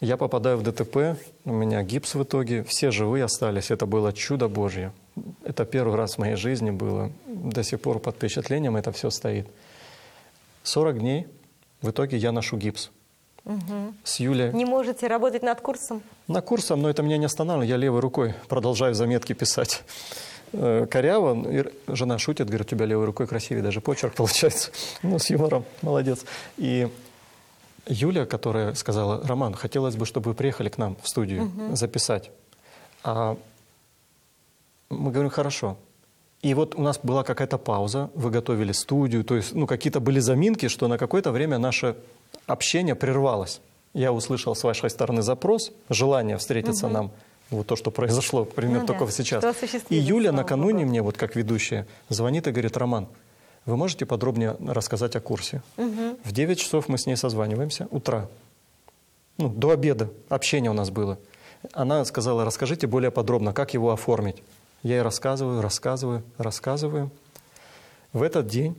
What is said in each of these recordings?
Я попадаю в ДТП, у меня гипс в итоге, все живые остались. Это было чудо Божье. Это первый раз в моей жизни было. До сих пор под впечатлением это все стоит. 40 дней, в итоге я ношу гипс. С Юлей. Не можете работать над курсом? На курсом, но это меня не останавливает. Я левой рукой продолжаю заметки писать. Коряво. И жена шутит, говорит, у тебя левой рукой красивее даже почерк получается. Ну, с юмором. Молодец. И Юля, которая сказала: Роман, хотелось бы, чтобы вы приехали к нам в студию записать. А мы говорим: хорошо. И вот у нас была какая-то пауза, вы готовили студию, то есть какие-то были заминки, что на какое-то время наше общение прервалось. Я услышал с вашей стороны запрос, желание встретиться нам, вот то, что произошло, примерно только сейчас. И Юля накануне мне, вот как ведущая, звонит и говорит: Роман, вы можете подробнее рассказать о курсе? В 9 часов мы с ней созваниваемся, утра. До обеда общение у нас было. Она сказала: расскажите более подробно, как его оформить. Я ей рассказываю. В этот день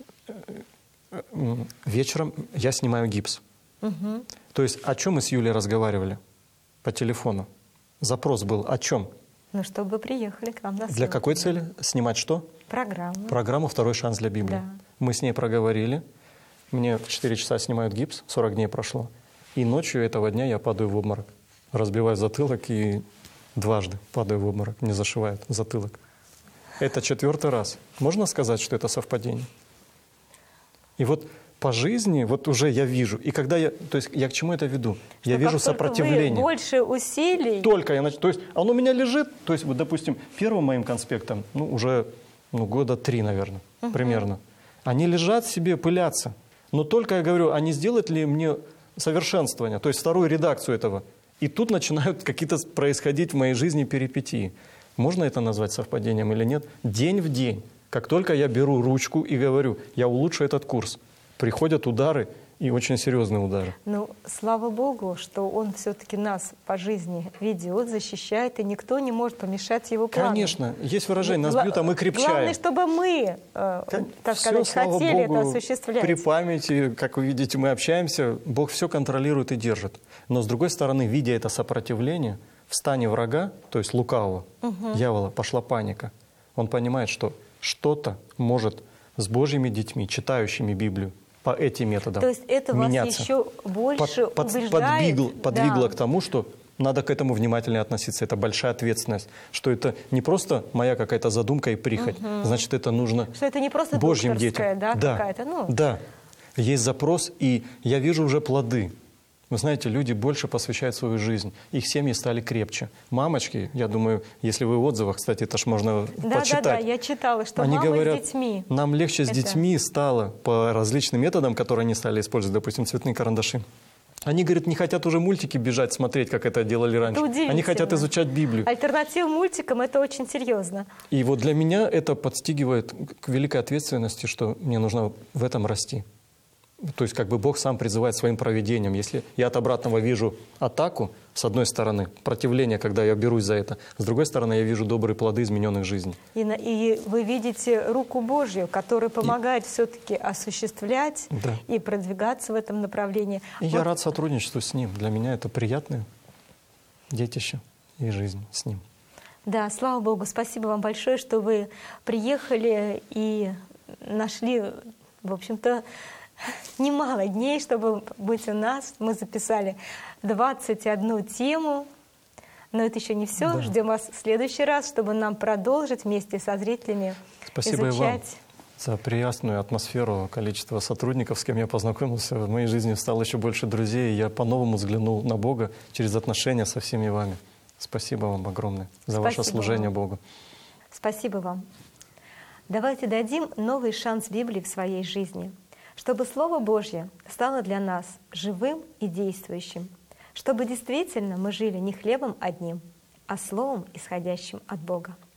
вечером я снимаю гипс. То есть о чем мы с Юлей разговаривали по телефону? Запрос был о чем? Чтобы приехали к нам на съемки. Для какой цели? Снимать что? Программу. Программу «Второй шанс для Библии». Да. Мы с ней проговорили. Мне в 4 часа снимают гипс, 40 дней прошло. И ночью этого дня я падаю в обморок. Разбиваю затылок и дважды падаю в обморок. Мне зашивают затылок. Это 4-й раз. Можно сказать, что это совпадение? И вот по жизни, вот уже я вижу. И когда то есть я к чему это веду? Я вижу сопротивление. Вы больше усилий. Только я начну. То есть оно у меня лежит, то есть вот, допустим, первым моим конспектом, уже года 3, наверное, примерно. Они лежат себе, пылятся. Но только я говорю, а не сделать ли мне совершенствование, то есть вторую редакцию этого? И тут начинают какие-то происходить в моей жизни перипетии. Можно это назвать совпадением или нет? День в день. Как только я беру ручку и говорю: я улучшу этот курс, приходят удары, и очень серьезные удары. Слава Богу, что Он все-таки нас по жизни ведет, защищает, и никто не может помешать Его плану. Конечно. Есть выражение: нас бьют, а мы крепчаем. Главное, чтобы мы, хотели это осуществлять. При памяти, как вы видите, мы общаемся, Бог все контролирует и держит. Но с другой стороны, видя это сопротивление, в стане врага, то есть лукавого, дьявола, пошла паника. Он понимает, что что-то может с Божьими детьми, читающими Библию, по этим методам меняться. То есть это вас еще больше убеждает? Подвигло к тому, что надо к этому внимательнее относиться. Это большая ответственность. Что это не просто моя какая-то задумка и прихоть. Значит, это нужно что это не просто Божьим детям. Да. Есть запрос, и я вижу уже плоды. Вы знаете, люди больше посвящают свою жизнь. Их семьи стали крепче. Мамочки, я думаю, если вы в отзывах, кстати, это ж можно почитать. Да, я читала, что они мамы говорят, с детьми. Нам легче с детьми стало по различным методам, которые они стали использовать, допустим, цветные карандаши. Они, говорят, не хотят уже мультики бежать, смотреть, как это делали раньше. Они хотят изучать Библию. Альтернатива мультикам — это очень серьезно. И вот для меня это подстегивает к великой ответственности, что мне нужно в этом расти. То есть как бы Бог сам призывает своим провидением. Если я от обратного вижу атаку, с одной стороны, противление, когда я берусь за это, с другой стороны, я вижу добрые плоды измененных жизней. И вы видите руку Божью, которая помогает все-таки осуществлять и продвигаться в этом направлении. И я рад сотрудничеству с Ним. Для меня это приятное детище и жизнь с Ним. Да, слава Богу, спасибо вам большое, что вы приехали и нашли, в общем-то, немало дней, чтобы быть у нас. Мы записали 21 тему, но это еще не все. Да. Ждем вас в следующий раз, чтобы нам продолжить вместе со зрителями Спасибо изучать. И вам за приятную атмосферу, количество сотрудников, с кем я познакомился. В моей жизни стало еще больше друзей, и я по-новому взглянул на Бога через отношения со всеми вами. Спасибо вам огромное за ваше служение Богу. Спасибо вам. Давайте дадим новый шанс Библии в своей жизни, чтобы Слово Божье стало для нас живым и действующим, чтобы действительно мы жили не хлебом одним, а Словом, исходящим от Бога.